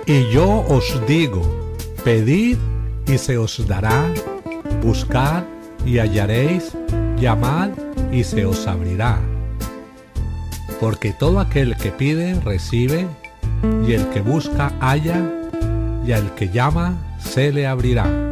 Y yo os digo, pedid y se os dará, buscad y hallaréis, llamad y se os abrirá. Porque todo aquel que pide, recibe, y el que busca, halla, y al que llama, se le abrirá.